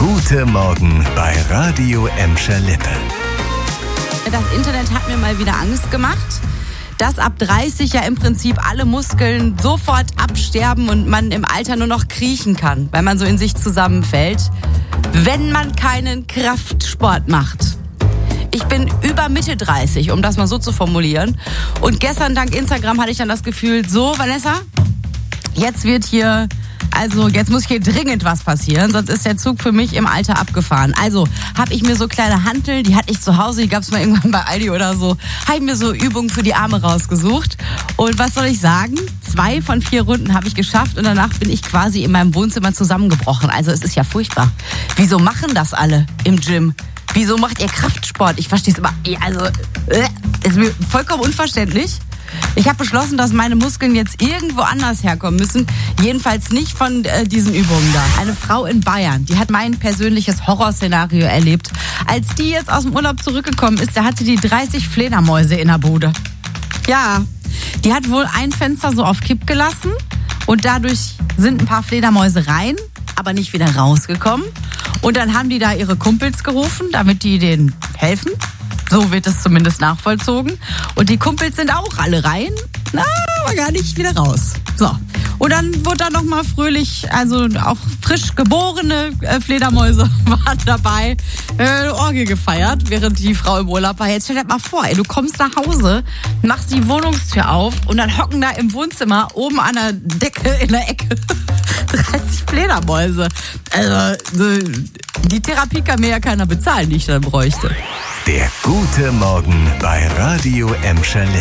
Guten Morgen bei Radio Emscher Lippe. Das Internet hat mir mal wieder Angst gemacht, dass ab 30 ja im Prinzip alle Muskeln sofort absterben und man im Alter nur noch kriechen kann, weil man so in sich zusammenfällt, wenn man keinen Kraftsport macht. Ich bin über Mitte 30, um das mal so zu formulieren. Und gestern dank Instagram hatte ich dann das Gefühl, so Vanessa, jetzt muss hier dringend was passieren, sonst ist der Zug für mich im Alter abgefahren. Also habe ich mir so kleine Hanteln, die hatte ich zu Hause, die gab es mal irgendwann bei Aldi oder so, habe ich mir so Übungen für die Arme rausgesucht. Und was soll ich sagen? 2 von 4 Runden habe ich geschafft und danach bin ich quasi in meinem Wohnzimmer zusammengebrochen. Also es ist ja furchtbar. Wieso machen das alle im Gym? Wieso macht ihr Kraftsport? Ich verstehe es immer. Ist mir vollkommen unverständlich. Ich habe beschlossen, dass meine Muskeln jetzt irgendwo anders herkommen müssen. Jedenfalls nicht von diesen Übungen da. Eine Frau in Bayern, die hat mein persönliches Horrorszenario erlebt. Als die jetzt aus dem Urlaub zurückgekommen ist, da hatte die 30 Fledermäuse in der Bude. Ja, die hat wohl ein Fenster so auf Kipp gelassen und dadurch sind ein paar Fledermäuse rein, aber nicht wieder rausgekommen. Und dann haben die da ihre Kumpels gerufen, damit die denen helfen. So wird es zumindest nachvollzogen. Und die Kumpels sind auch alle rein, aber gar nicht wieder raus. So. Und dann wurde da nochmal fröhlich, also auch frisch geborene Fledermäuse waren dabei, Orgel gefeiert, während die Frau im Urlaub war. Jetzt stell dir mal vor, du kommst nach Hause, machst die Wohnungstür auf und dann hocken da im Wohnzimmer oben an der Decke in der Ecke 30 Fledermäuse. Also die Therapie kann mir ja keiner bezahlen, die ich dann bräuchte. Der Gute Morgen bei Radio Emscher Lippe.